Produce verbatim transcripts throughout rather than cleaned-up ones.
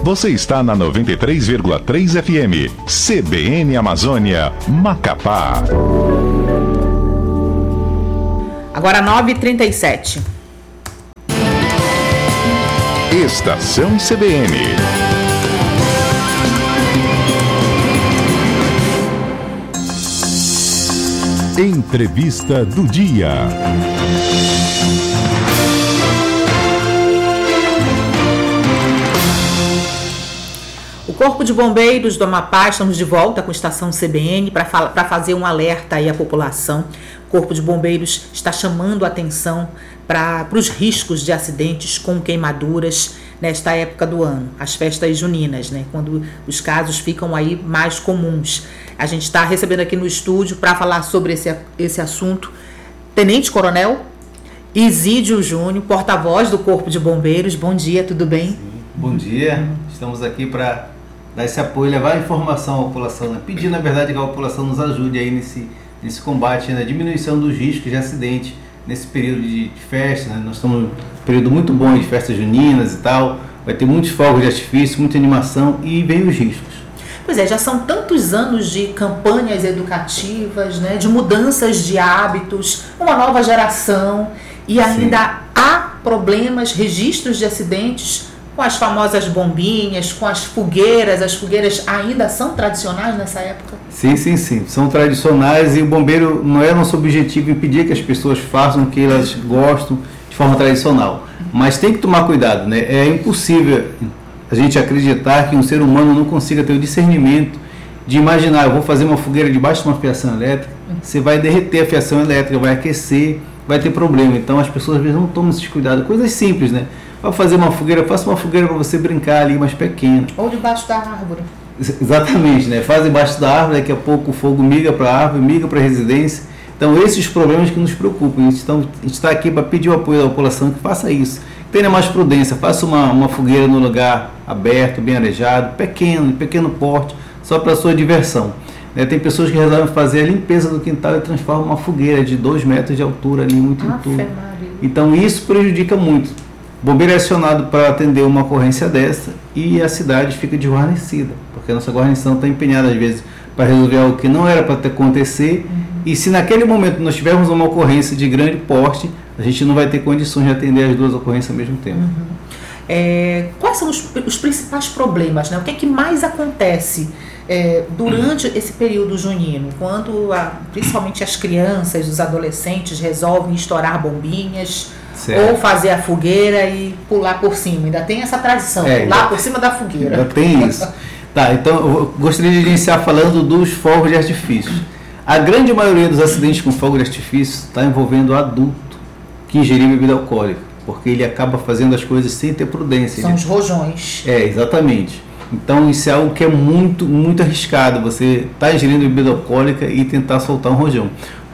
Você está na noventa e três vírgula três F M, C B N Amazônia, Macapá. Agora nove e trinta e sete. Estação C B N. Entrevista do dia. O Corpo de Bombeiros do Amapá, estamos de volta com a Estação C B N para para fazer um alerta aí à população. O Corpo de Bombeiros está chamando a atenção para os riscos de acidentes com queimaduras nesta época do ano, as festas juninas, né, quando os casos ficam aí mais comuns. A gente está recebendo aqui no estúdio para falar sobre esse, esse assunto Tenente Coronel Isídio Júnior, porta-voz do Corpo de Bombeiros. Bom dia, tudo bem? Sim, bom dia, estamos aqui para dar esse apoio, levar informação à população, né? Pedir, na verdade, que a população nos ajude aí nesse, nesse combate, na diminuição dos riscos de acidente nesse período de, de festa, né? Nós estamos num período muito bom de festas juninas e tal, vai ter muitos fogos de artifício, muita animação e vem os riscos. Pois é, já são tantos anos de campanhas educativas, né, de mudanças de hábitos, uma nova geração, e ainda Sim. há problemas, registros de acidentes com as famosas bombinhas, com as fogueiras. As fogueiras ainda são tradicionais nessa época? Sim, sim, sim. São tradicionais e o bombeiro não é nosso objetivo impedir que as pessoas façam o que elas gostam de forma tradicional. Mas tem que tomar cuidado, né? É impossível a gente acreditar que um ser humano não consiga ter o discernimento de imaginar, eu vou fazer uma fogueira debaixo de uma fiação elétrica, você vai derreter a fiação elétrica, vai aquecer, vai ter problema. Então as pessoas às vezes não tomam esses cuidados. Coisas simples, né? Para fazer uma fogueira, faça uma fogueira para você brincar ali, mais pequena. Ou debaixo da árvore. Exatamente, né? Faz debaixo da árvore, daqui a pouco o fogo migra para a árvore, migra para a residência. Então esses problemas que nos preocupam. Então, a gente está aqui para pedir o apoio da população que faça isso. Tenha mais prudência, faça uma, uma fogueira no lugar aberto, bem arejado, pequeno, de pequeno porte, só para a sua diversão. Né? Tem pessoas que resolvem fazer a limpeza do quintal e transformam uma fogueira de dois metros de altura ali, muito em tudo. Então isso prejudica muito. O bombeiro é acionado para atender uma ocorrência dessa e a cidade fica desguarnecida, porque a nossa guarnição está empenhada às vezes para resolver algo que não era para acontecer. Uhum. E se naquele momento nós tivermos uma ocorrência de grande porte, a gente não vai ter condições de atender as duas ocorrências ao mesmo tempo. Uhum. É, quais são os, os principais problemas, né? O que é que mais acontece é, durante uhum. esse período junino, quando a, principalmente as crianças, os adolescentes resolvem estourar bombinhas, certo, ou fazer a fogueira e pular por cima? Ainda tem essa tradição, é, pular por cima da fogueira. Já tem isso. Tá, então eu gostaria de iniciar falando dos fogos de artifício. A grande maioria dos acidentes com fogo de artifício está envolvendo adulto que ingeriu bebida alcoólica, porque ele acaba fazendo as coisas sem ter prudência. São ele... os rojões. É, exatamente. Então isso é algo que é muito, muito arriscado, você está ingerindo bebida alcoólica e tentar soltar um rojão.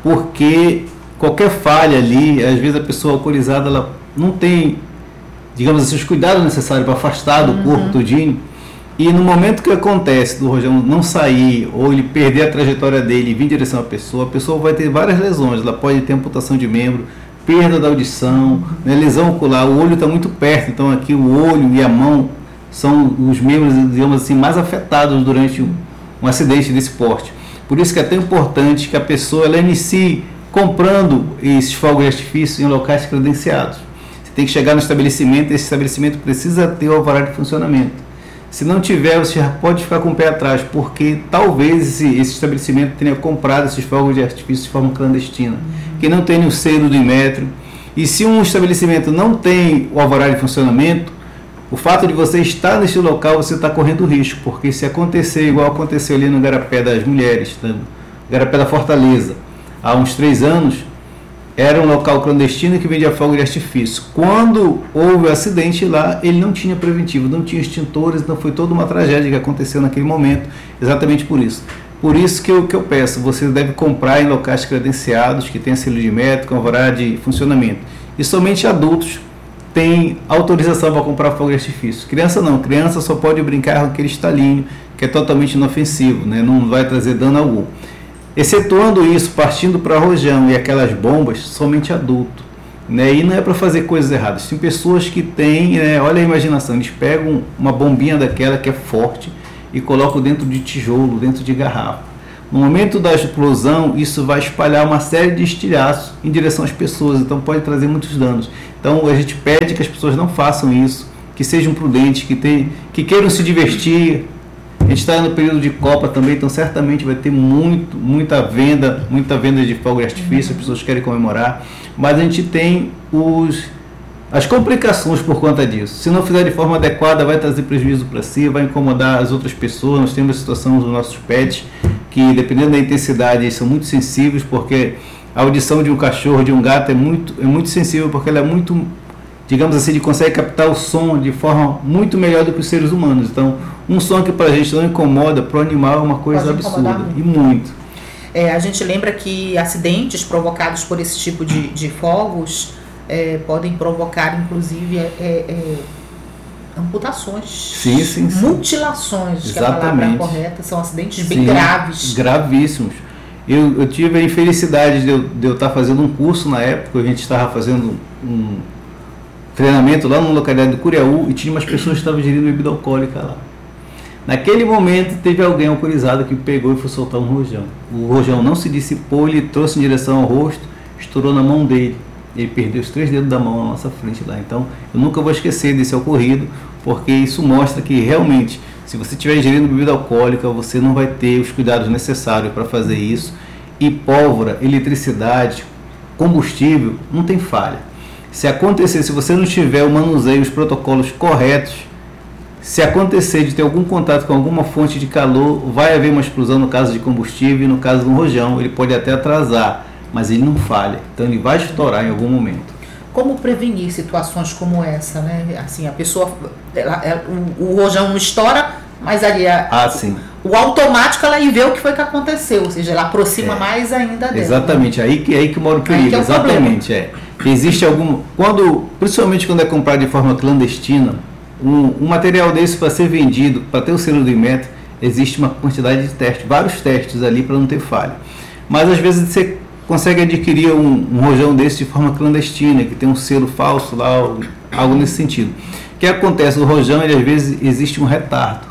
Porque qualquer falha ali, às vezes a pessoa alcoolizada ela não tem, digamos assim, os cuidados necessários para afastar do uhum. corpo todinho. E no momento que acontece do rojão não sair, ou ele perder a trajetória dele e vir em direção à pessoa, a pessoa vai ter várias lesões. Ela pode ter amputação de membro, perda da audição, né, lesão ocular. O olho está muito perto, então aqui o olho e a mão são os membros, digamos assim, mais afetados durante um, um acidente desse porte. Por isso que é tão importante que a pessoa ela inicie comprando esses fogos de artifício em locais credenciados. Você tem que chegar no estabelecimento, esse estabelecimento precisa ter o alvará de funcionamento. Se não tiver, você já pode ficar com o pé atrás, porque talvez esse, esse estabelecimento tenha comprado esses fogos de artifício de forma clandestina, que não tem o selo do Inmetro. E se um estabelecimento não tem o alvará de funcionamento, o fato de você estar nesse local, você está correndo risco, porque se acontecer igual aconteceu ali no Garapé das Mulheres, no Garapé da Fortaleza, há uns três anos, era um local clandestino que vendia fogo de artifício. Quando houve o acidente lá, ele não tinha preventivo, não tinha extintores, então foi toda uma tragédia que aconteceu naquele momento, exatamente por isso. Por isso que eu, que eu peço, você deve comprar em locais credenciados, que tem selo de metro, com alvará de funcionamento. E somente adultos têm autorização para comprar fogo de artifício. Criança não, criança só pode brincar com aquele estalinho, que é totalmente inofensivo, né? Não vai trazer dano algum. Excetuando isso, partindo para rojão e aquelas bombas, somente adulto. né? E não é para fazer coisas erradas. Tem pessoas que têm, né, olha a imaginação, eles pegam uma bombinha daquela que é forte e colocam dentro de tijolo, dentro de garrafa. No momento da explosão, isso vai espalhar uma série de estilhaços em direção às pessoas, então pode trazer muitos danos. Então a gente pede que as pessoas não façam isso, que sejam prudentes, que, tem, que queiram se divertir. A gente está no período de Copa também, então certamente vai ter muito, muita venda, muita venda de fogo de artifício, as pessoas querem comemorar, mas a gente tem os, as complicações por conta disso. Se não fizer de forma adequada, vai trazer prejuízo para si, vai incomodar as outras pessoas. Nós temos a situação dos nossos pets, que dependendo da intensidade, eles são muito sensíveis, porque a audição de um cachorro, de um gato é muito, é muito sensível, porque ela é muito, digamos assim, ele consegue captar o som de forma muito melhor do que os seres humanos. Então, um som que para a gente não incomoda, para o animal é uma coisa Pode absurda, muito. e muito. É, a gente lembra que acidentes provocados por esse tipo de, de fogos é, podem provocar, inclusive, é, é, amputações, sim, sim, sim. mutilações, que é a palavra correta, são acidentes bem sim, graves. Gravíssimos. Eu, eu tive a infelicidade de eu, de eu estar fazendo um curso na época, a gente estava fazendo um treinamento lá na localidade do Curiaú e tinha umas pessoas que estavam ingerindo bebida alcoólica lá. Naquele momento teve alguém alcoolizado que pegou e foi soltar um rojão. O rojão não se dissipou, ele trouxe em direção ao rosto, estourou na mão dele. Ele perdeu os três dedos da mão na nossa frente lá. Então eu nunca vou esquecer desse ocorrido, porque isso mostra que realmente, se você estiver ingerindo bebida alcoólica, você não vai ter os cuidados necessários para fazer isso. E pólvora, eletricidade, combustível, não tem falha. Se acontecer, se você não tiver o manuseio, os protocolos corretos, se acontecer de ter algum contato com alguma fonte de calor, vai haver uma explosão no caso de combustível e no caso do rojão, ele pode até atrasar, mas ele não falha, então ele vai estourar em algum momento. Como prevenir situações como essa, né? Assim, a pessoa, ela, ela, o, o rojão não estoura, mas ali a, ah, sim. o automático ela vê o que foi que aconteceu, ou seja, ela aproxima é, mais ainda dela. Exatamente, né? aí que aí que mora o perigo, é o exatamente, é. Existe algum, quando, principalmente quando é comprado de forma clandestina, um, um material desse para ser vendido, para ter o selo do Inmetro, existe uma quantidade de testes, vários testes ali para não ter falha. Mas às vezes você consegue adquirir um, um rojão desse de forma clandestina, que tem um selo falso lá, algo nesse sentido. O que acontece? O rojão, ele, às vezes, existe um retardo.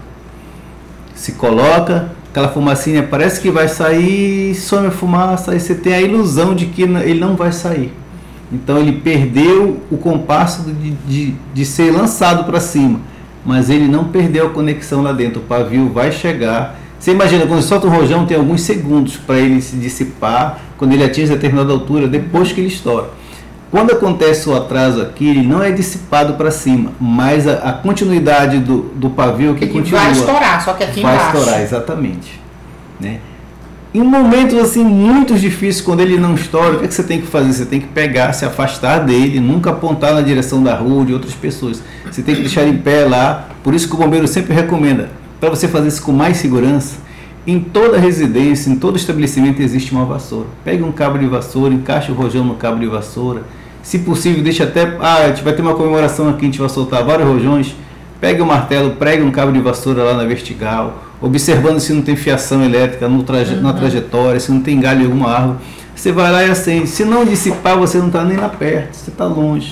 Se coloca, aquela fumacinha parece que vai sair, some a fumaça, aí você tem a ilusão de que ele não vai sair. Então ele perdeu o compasso de, de, de ser lançado para cima, mas ele não perdeu a conexão lá dentro. O pavio vai chegar. Você imagina, quando solta o rojão, tem alguns segundos para ele se dissipar, quando ele atinge determinada altura, depois que ele estoura. Quando acontece o atraso aqui, ele não é dissipado para cima, mas a, a continuidade do, do pavio que ele continua. Vai estourar, só que aqui vai embaixo. Vai estourar, exatamente. Né? Em momentos assim muito difíceis, quando ele não estoura, o que, é que você tem que fazer? Você tem que pegar, se afastar dele, nunca apontar na direção da rua ou de outras pessoas. Você tem que deixar em pé lá. Por isso que o bombeiro sempre recomenda, para você fazer isso com mais segurança, em toda residência, em todo estabelecimento existe uma vassoura. Pegue um cabo de vassoura, encaixe o rojão no cabo de vassoura. Se possível, deixe até... Ah, a gente vai ter uma comemoração aqui, a gente vai soltar vários rojões. Pegue o martelo, pregue um cabo de vassoura lá na vertigal, observando se não tem fiação elétrica no traje, uhum. na trajetória, se não tem galho em alguma árvore. Você vai lá e acende. Se não dissipar, você não está nem lá perto, você está longe.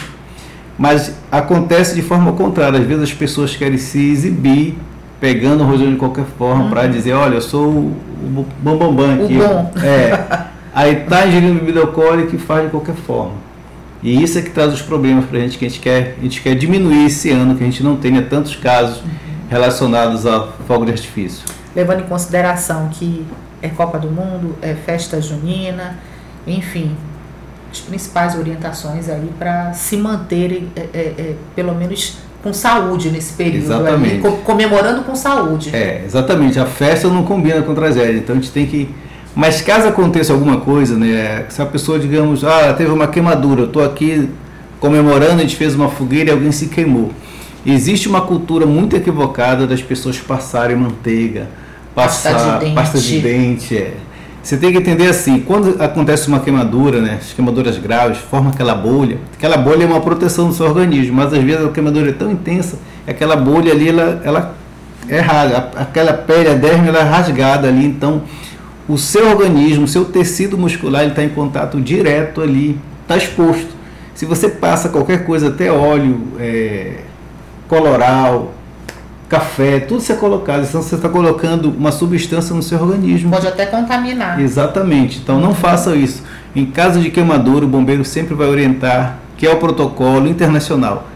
Mas acontece de forma contrária. Às vezes as pessoas querem se exibir, pegando o rojão de qualquer forma, uhum. para dizer, olha, eu sou o bambambam bam, bam aqui. O bom. É. Aí está ingerindo bebida alcoólica e faz de qualquer forma. E isso é que traz os problemas para a gente, que a gente quer, a gente quer diminuir esse ano, que a gente não tenha tantos casos uhum. relacionados a fogo de artifício. Levando em consideração que é Copa do Mundo, é festa junina, enfim, as principais orientações aí para se manterem, é, é, é, pelo menos com saúde nesse período. Exatamente. Ali, comemorando com saúde. É, exatamente. A festa não combina com tragédia, então a gente tem que... Mas caso aconteça alguma coisa, né, se a pessoa, digamos, ah, teve uma queimadura, eu estou aqui comemorando, a gente fez uma fogueira e alguém se queimou. Existe uma cultura muito equivocada das pessoas passarem manteiga, passar pasta de dente. Pasta de dente é. Você tem que entender assim, quando acontece uma queimadura, né, as queimaduras graves, forma aquela bolha, aquela bolha é uma proteção do seu organismo, mas às vezes a queimadura é tão intensa, aquela bolha ali, ela, ela é rasga, aquela pele, a derme, ela é rasgada ali, então... O seu organismo, o seu tecido muscular, ele está em contato direto ali, está exposto. Se você passa qualquer coisa, até óleo, é, coloral, café, tudo isso é colocado, então você está colocando uma substância no seu organismo. Pode até contaminar. Exatamente, então não faça isso. Em caso de queimadura, o bombeiro sempre vai orientar que é o protocolo internacional.